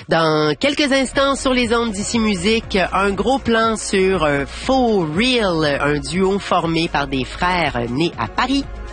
Dans quelques instants sur les ondes d'ici musique, un gros plan sur Faux Real, un duo formé par des frères nés à Paris.